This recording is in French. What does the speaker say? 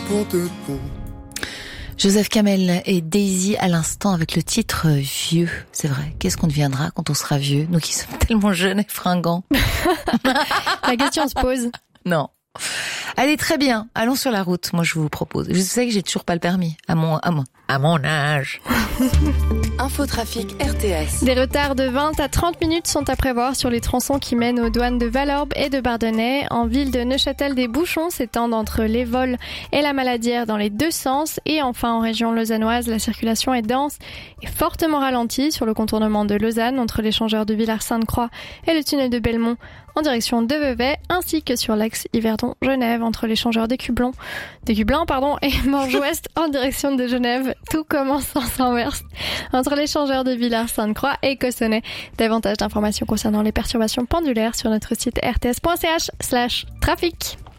n'importe quand. Joseph Kamel et Daisy à l'instant avec le titre Vieux. C'est vrai, qu'est-ce qu'on deviendra quand on sera vieux, nous qui sommes tellement jeunes et fringants? La question se pose. Non. Allez, très bien, allons sur la route, moi je vous propose. Je sais que j'ai toujours pas le permis, à mon âge. Infotrafic RTS. Des retards de 20 à 30 minutes sont à prévoir sur les tronçons qui mènent aux douanes de Valorbe et de Bardonnay. En ville de Neuchâtel, des bouchons s'étendent entre les Vols et la Maladière dans les deux sens. Et enfin, en région lausannoise, la circulation est dense et fortement ralentie sur le contournement de Lausanne entre l'échangeur de Villars-Sainte-Croix et le tunnel de Belmont en direction de Vevey, ainsi que sur l'axe Yverdon-Genève entre l'échangeur des Cublins, et Morges-Ouest en direction de Genève. Tout commence en sens-inverse entre l'échangeur de Villars-Sainte-Croix et Cossonay. Davantage d'informations concernant les perturbations pendulaires sur notre site rts.ch/trafic.